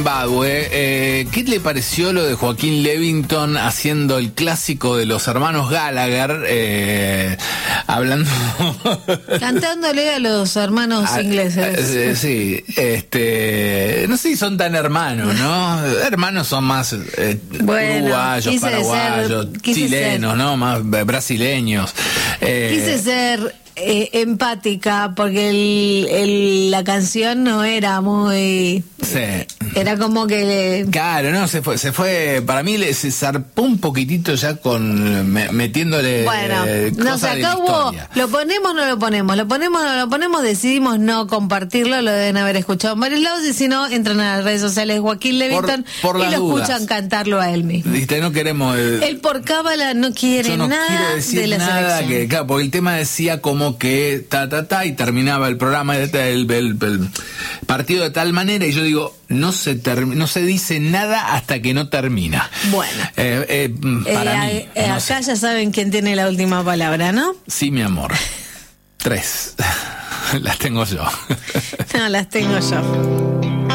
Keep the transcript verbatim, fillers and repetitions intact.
Zimbabue, eh, ¿qué le pareció lo de Joaquín Levington haciendo el clásico de los hermanos Gallagher, eh, hablando... Cantándole a los hermanos a, ingleses? Eh, sí, este... No sé si son tan hermanos, ¿no? Hermanos son más eh, bueno, uruguayos, paraguayos, ser, chilenos, ser, ¿no? Más brasileños. Eh, quise ser... Eh, empática, porque el, el, la canción no era muy... Sí. Era como que... Claro, no, se fue, se fue, para mí le, se zarpó un poquitito ya con, me, metiéndole bueno, eh, no cosas sé, de la acá hubo, historia. lo ponemos, no lo ponemos, lo ponemos, no lo ponemos, decidimos no compartirlo, lo deben haber escuchado en varios lados, y si no, entran a las redes sociales Joaquín Levington por, por y lo dudas. escuchan cantarlo a él mismo. Viste, no queremos... Eh, él por cábala no quiere yo no nada quiero decir de la nada selección. que, claro, porque el tema decía como que ta ta ta y terminaba el programa el, el, el, el partido de tal manera, y yo digo, no se term, no se dice nada hasta que no termina. Bueno, eh, eh, para eh, mí, eh, no acá sé. ya saben quién tiene la última palabra, ¿no? Sí, mi amor. Tres. Las tengo yo. No, las tengo yo.